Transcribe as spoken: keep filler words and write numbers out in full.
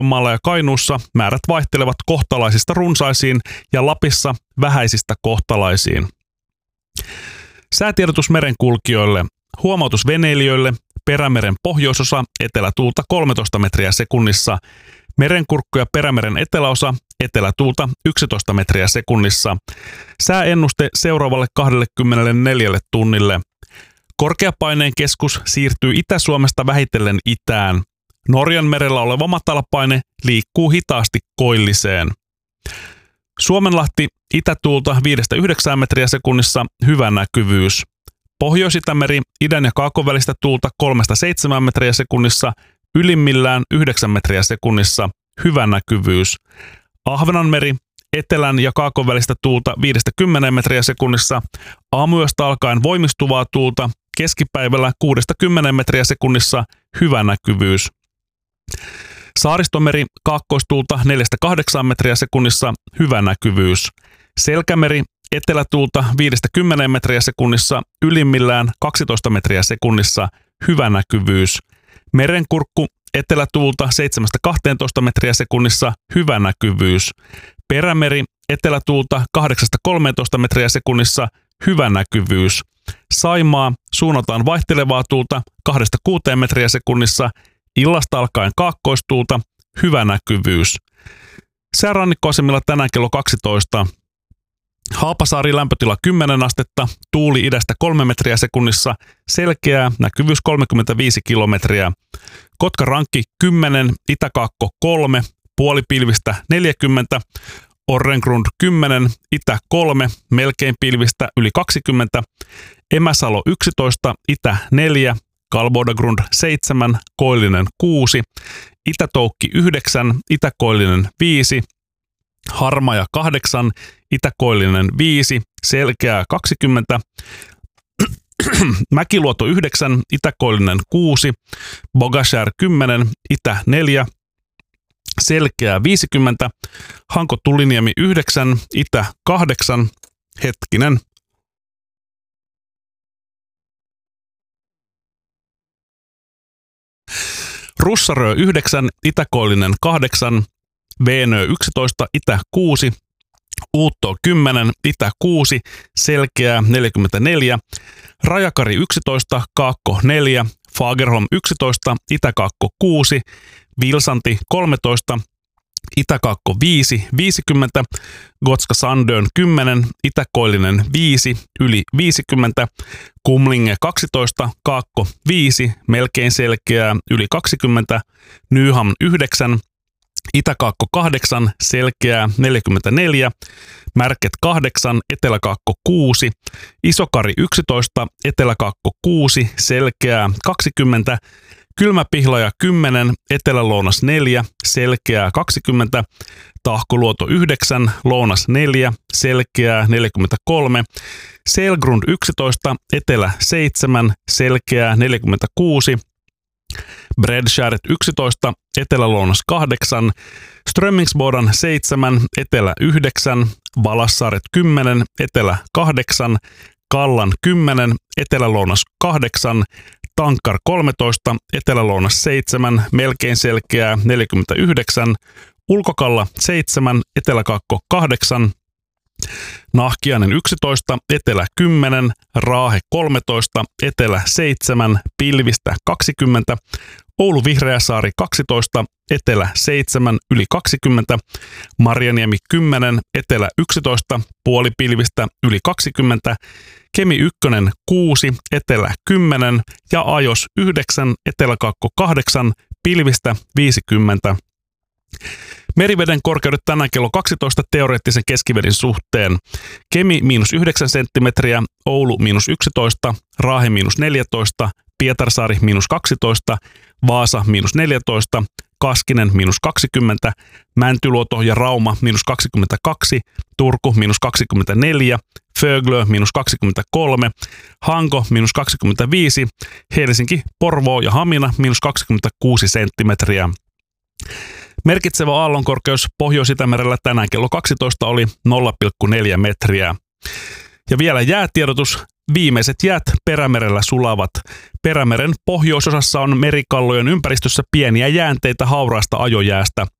Pohjanmaalla ja Kainuussa määrät vaihtelevat kohtalaisista runsaisiin ja Lapissa vähäisistä kohtalaisiin. Säätiedotus merenkulkijoille. Huomautus veneilijöille. Perämeren pohjoisosa, etelätuulta kolmetoista metriä sekunnissa. Merenkurkku ja Perämeren eteläosa, etelätuulta yksitoista metriä sekunnissa. Sääennuste seuraavalle kaksikymmentäneljä tunnille. Korkeapaineen keskus siirtyy Itä-Suomesta vähitellen itään. Norjan merellä oleva matalapaine liikkuu hitaasti koilliseen. Suomenlahti itätuulta viidestä yhdeksään metriä sekunnissa, hyvä näkyvyys. Pohjois-Itämeri idän ja kaakon välistä tuulta kolmesta seitsemään metriä sekunnissa, ylimmillään yhdeksän metriä sekunnissa, hyvä näkyvyys. Ahvenanmeri etelän ja kaakon välistä tuulta viidestä kymmeneen metriä sekunnissa, aamuyöstä alkaen voimistuvaa tuulta, keskipäivällä kuudesta kymmeneen metriä sekunnissa, hyvä näkyvyys. Saaristomeri kaakkoistuulta neljästä kahdeksaan metriä sekunnissa, hyvä näkyvyys. Selkämeri etelätuulta viidestä kymmeneen metriä sekunnissa, ylimmillään kaksitoista metriä sekunnissa, hyvä näkyvyys. Merenkurkku etelätuulta seitsemästä kahteentoista metriä sekunnissa, hyvä näkyvyys. Perämeri etelätuulta kahdeksasta kolmeentoista metriä sekunnissa, hyvä näkyvyys. Saimaa suunnataan vaihtelevaa tuulta kahdesta kuuteen metriä sekunnissa, illasta alkaen kaakkoistuulta, hyvä näkyvyys. Säärannikkoasemilla tänään kello kaksitoista. Haapasaari lämpötila kymmenen astetta, tuuli idästä kolme metriä sekunnissa, selkeää, näkyvyys kolmekymmentäviisi kilometriä. Kotka-Rankki kymmenen, Itäkaakko kolme, puolipilvistä neljäkymmentä, Orrengrund kymmenen, Itä kolme, melkein pilvistä yli kaksikymmentä, Emäsalo yksitoista, Itä neljä, Kalbodagrund seitsemän, Koillinen kuusi, Itätoukki yhdeksän, Itäkoillinen viisi, Harmaja kahdeksan, Itäkoillinen viisi, selkeää kaksikymmentä, Mäkiluoto yhdeksän, Itäkoillinen kuusi, Bogashär kymmenen, Itä neljä, selkeää viisikymmentä, Hanko Tuliniemi yhdeksän, Itä kahdeksan, hetkinen, Russarö yhdeksän, Itäkoillinen kahdeksan, Veenö yksitoista, Itä kuusi, Uutto kymmenen, Itä kuusi, selkeää neljäkymmentäneljä, Rajakari yksitoista, Kaakko neljä, Fagerholm yksitoista, Itäkaakko kuusi, Vilsanti kolmetoista, Itäkaakko viisi, viisikymmentä, Gotska Sandön kymmenen, Itäkoillinen viisi, yli viisikymmentä, Kumlinge kaksitoista, Kaakko viisi, melkein selkeää, yli kaksikymmentä, Nyham yhdeksän, Itäkaakko kahdeksan, selkeää neljäkymmentäneljä, Märket kahdeksan, Eteläkaakko kuusi, Isokari yksitoista, Eteläkaakko kuusi, selkeää kaksikymmentä, Kylmäpihlaja kymmenen, Etelä-Lounas neljä, selkeää kaksikymmentä, Tahkoluoto yhdeksän, Lounas neljä, selkeää neljäkymmentäkolme, Selgrund yksitoista, Etelä seitsemän, selkeää neljäkymmentäkuusi, Bredskäret yksitoista, Etelä-Lounas kahdeksan, Strömmingsbodan seitsemän, Etelä yhdeksän, Valassaaret kymmenen, Etelä kahdeksan, Kallan kymmenen, Etelä-Lounas kahdeksan, Tankar kolmetoista, Etelä-Lounas seitsemän, melkein selkeää neljäkymmentäyhdeksän, Ulkokalla seitsemän, Eteläkaakko kahdeksan, Nahkiainen yksitoista, Etelä kymmenen, Raahe kolmetoista, Etelä seitsemän, pilvistä kaksikymmentä, Oulu Vihreäsaari kaksitoista, Etelä seitsemän, yli kaksikymmentä, Marjaniemi kymmenen, Etelä yksitoista, puolipilvistä yli kaksikymmentä, Kemi yksi kuusi, Etelä kymmenen ja Ajos yhdeksän, Eteläkaakko kahdeksan, pilvistä viisikymmentä. Meriveden korkeudet tänään kello kaksitoista teoreettisen keskiveden suhteen. Kemi miinus yhdeksän senttimetriä, Oulu miinus yksitoista, Raahe miinus neljätoista, Pietarsaari miinus kaksitoista, Vaasa miinus neljätoista, Kaskinen miinus kaksikymmentä, Mäntyluoto ja Rauma miinus kaksikymmentäkaksi, Turku miinus kaksikymmentäneljä, Föglö miinus kaksikymmentäkolme, Hanko miinus kaksikymmentäviisi, Helsinki, Porvoo ja Hamina miinus kaksikymmentäkuusi senttimetriä. Merkitsevä aallonkorkeus Pohjois-Itämerellä tänään kello kaksitoista oli nolla pilkku neljä metriä. Ja vielä jäätiedotus. viimeiset jäät Perämerellä sulavat. Perämeren pohjoisosassa on merikallojen ympäristössä pieniä jäänteitä hauraasta ajojäästä.